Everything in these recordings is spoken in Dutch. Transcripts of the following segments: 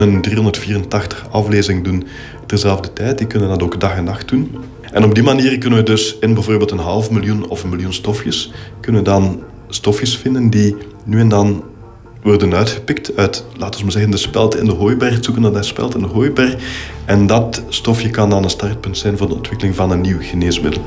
Een 384 aflezing doen terzelfde tijd. Die kunnen dat ook dag en nacht doen. En op die manier kunnen we dus in bijvoorbeeld 500.000 of 1 miljoen stofjes, kunnen we dan stofjes vinden die nu en dan worden uitgepikt uit, laten we maar zeggen, de speld in de hooiberg, zoeken naar dat speld in de hooiberg. En dat stofje kan dan een startpunt zijn voor de ontwikkeling van een nieuw geneesmiddel.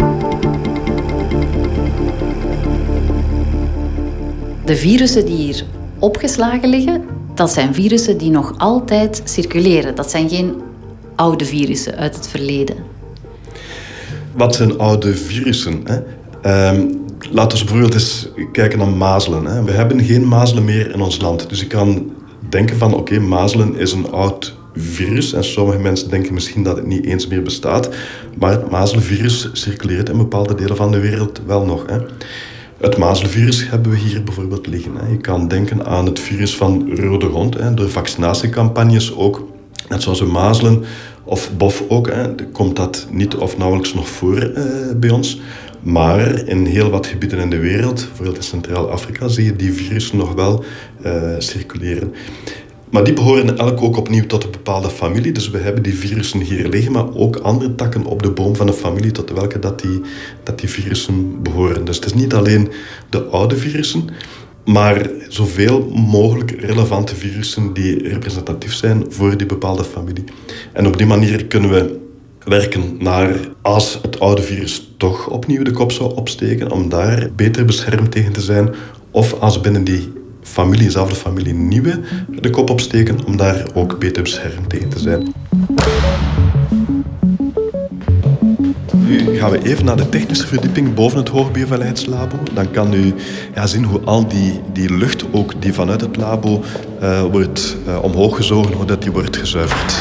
De virussen die hier opgeslagen liggen, dat zijn virussen die nog altijd circuleren. Dat zijn geen oude virussen uit het verleden. Wat zijn oude virussen? Laten we bijvoorbeeld eens kijken naar mazelen. We hebben geen mazelen meer in ons land. Dus je kan denken van, oké, mazelen is een oud virus. En sommige mensen denken misschien dat het niet eens meer bestaat. Maar het mazelenvirus circuleert in bepaalde delen van de wereld wel nog. Het mazelenvirus hebben we hier bijvoorbeeld liggen. Je kan denken aan het virus van rode hond. Door vaccinatiecampagnes ook. Net zoals we mazelen of bof ook. Komt dat niet of nauwelijks nog voor bij ons. Maar in heel wat gebieden in de wereld, bijvoorbeeld in Centraal-Afrika, zie je die virussen nog wel circuleren. Maar die behoren elk ook opnieuw tot een bepaalde familie. Dus we hebben die virussen hier liggen, maar ook andere takken op de boom van de familie tot welke dat die virussen behoren. Dus het is niet alleen de oude virussen, maar zoveel mogelijk relevante virussen die representatief zijn voor die bepaalde familie. En op die manier kunnen we werken naar, als het oude virus toch opnieuw de kop zou opsteken, om daar beter beschermd tegen te zijn. Of als binnen diezelfde familie nieuwe de kop opsteken, om daar ook beter beschermd tegen te zijn. Nu gaan we even naar de technische verdieping boven het Hoogbioveiligheidslabo. Dan kan u zien hoe al die lucht, ook die vanuit het labo wordt omhoog gezogen, hoe dat die wordt gezuiverd.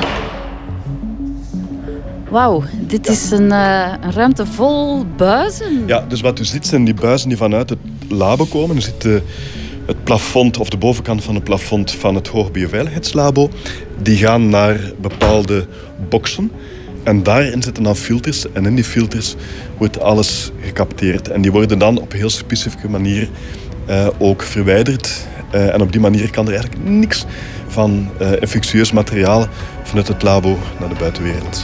Wauw, dit is een ruimte vol buizen. Ja, dus wat u ziet zijn die buizen die vanuit het labo komen. U ziet het plafond of de bovenkant van het plafond van het Hoogbioveiligheidslabo. Die gaan naar bepaalde boxen. En daarin zitten dan filters. En in die filters wordt alles gecapteerd. En die worden dan op een heel specifieke manier ook verwijderd. En op die manier kan er eigenlijk niks van infectieus materiaal vanuit het labo naar de buitenwereld.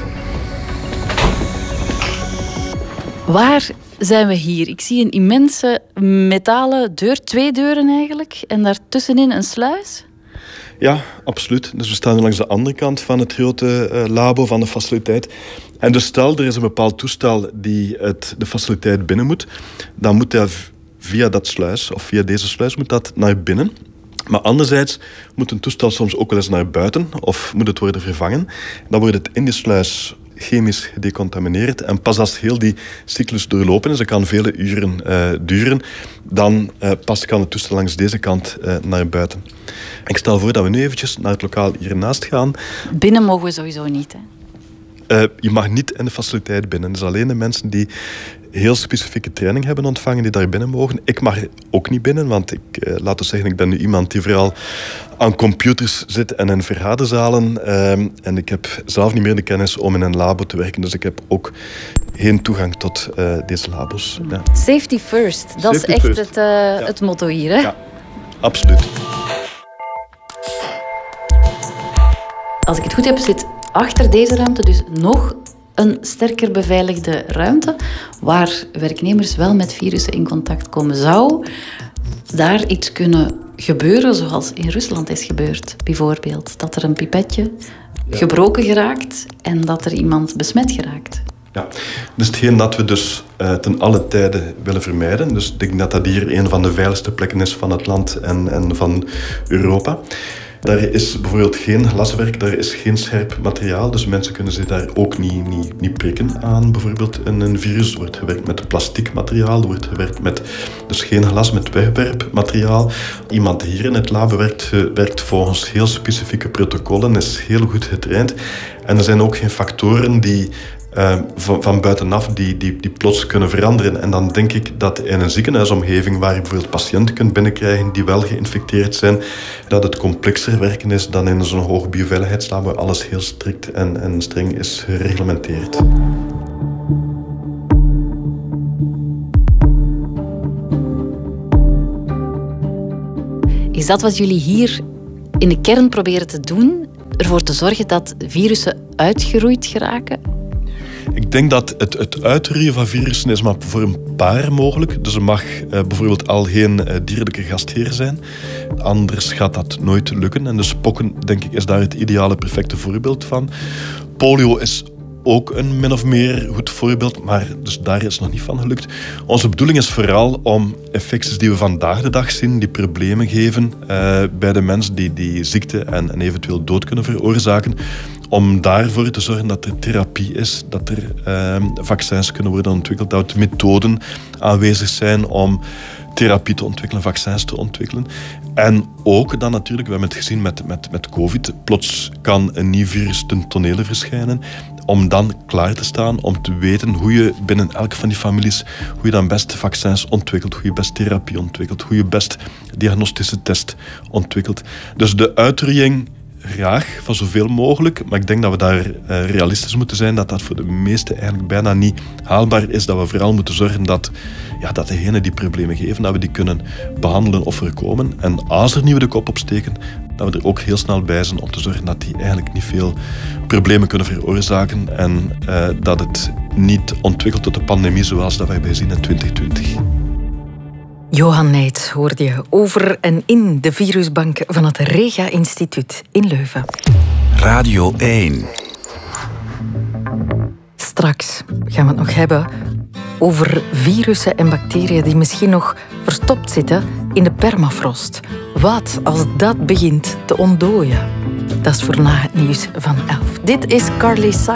Waar zijn we hier? Ik zie een immense metalen deur, 2 deuren eigenlijk, en daartussenin een sluis. Ja, absoluut. Dus we staan langs de andere kant van het grote labo, van de faciliteit. En dus stel, er is een bepaald toestel die de faciliteit binnen moet. Dan moet hij via dat sluis, of via deze sluis, moet dat naar binnen. Maar anderzijds moet een toestel soms ook wel eens naar buiten, of moet het worden vervangen. Dan wordt het in die sluis chemisch gedecontamineerd. En pas als heel die cyclus doorlopen is, dat kan vele uren duren, dan pas kan het toestel langs deze kant naar buiten. Ik stel voor dat we nu eventjes naar het lokaal hiernaast gaan. Binnen mogen we sowieso niet, hè? Je mag niet in de faciliteit binnen. Dus alleen de mensen die heel specifieke training hebben ontvangen die daar binnen mogen. Ik mag ook niet binnen, want laten we zeggen, ik ben nu iemand die vooral aan computers zit en in vergaderzalen. En ik heb zelf niet meer de kennis om in een labo te werken. Dus ik heb ook geen toegang tot deze labo's. Ja. Safety first, dat is echt het motto hier, hè? Ja, absoluut. Als ik het goed heb, zit achter deze ruimte dus nog een sterker beveiligde ruimte waar werknemers wel met virussen in contact komen. Zou daar iets kunnen gebeuren zoals in Rusland is gebeurd, bijvoorbeeld? Dat er een pipetje gebroken geraakt en dat er iemand besmet geraakt? Ja, dus hetgeen dat we dus ten alle tijde willen vermijden. Dus ik denk dat dat hier een van de veiligste plekken is van het land en van Europa. Daar is bijvoorbeeld geen glaswerk, daar is geen scherp materiaal. Dus mensen kunnen zich daar ook niet prikken aan bijvoorbeeld een virus. Er wordt gewerkt met plastic materiaal, er wordt gewerkt met dus geen glas, met wegwerpmateriaal. Iemand hier in het lab werkt volgens heel specifieke protocollen, is heel goed getraind. En er zijn ook geen factoren die van buitenaf die plots kunnen veranderen. En dan denk ik dat in een ziekenhuisomgeving waar je bijvoorbeeld patiënten kunt binnenkrijgen die wel geïnfecteerd zijn, dat het complexer werken is dan in zo'n hoog bioveiligheidslab waar alles heel strikt en streng is gereglementeerd. Is dat wat jullie hier in de kern proberen te doen, ervoor te zorgen dat virussen uitgeroeid geraken? Ik denk dat het uitroeien van virussen is maar voor een paar mogelijk. Dus er mag bijvoorbeeld al geen dierlijke gastheer zijn. Anders gaat dat nooit lukken. En dus pokken, denk ik, is daar het ideale, perfecte voorbeeld van. Polio is ook een min of meer goed voorbeeld, maar dus daar is het nog niet van gelukt. Onze bedoeling is vooral om infecties die we vandaag de dag zien, die problemen geven bij de mens, die ziekte en eventueel dood kunnen veroorzaken, om daarvoor te zorgen dat er therapie is, dat er vaccins kunnen worden ontwikkeld, dat er methoden aanwezig zijn om therapie te ontwikkelen, vaccins te ontwikkelen. En ook dan natuurlijk, we hebben het gezien met COVID, plots kan een nieuw virus ten tonele verschijnen, om dan klaar te staan, om te weten hoe je binnen elke van die families, hoe je dan best vaccins ontwikkelt, hoe je best therapie ontwikkelt, hoe je best diagnostische test ontwikkelt. Dus de uitroeiing graag, van zoveel mogelijk, maar ik denk dat we daar realistisch moeten zijn, dat voor de meesten eigenlijk bijna niet haalbaar is, dat we vooral moeten zorgen dat degenen die problemen geven, dat we die kunnen behandelen of voorkomen. En als er nieuwe de kop opsteken, dat we er ook heel snel bij zijn om te zorgen dat die eigenlijk niet veel problemen kunnen veroorzaken en dat het niet ontwikkelt tot een pandemie zoals dat we hebben gezien in 2020. Johan Neyts hoorde je over en in de virusbank van het Rega-instituut in Leuven. Radio 1. Straks gaan we het nog hebben over virussen en bacteriën die misschien nog verstopt zitten in de permafrost. Wat als dat begint te ontdooien? Dat is voor na het nieuws van 11. Dit is Carly Simon.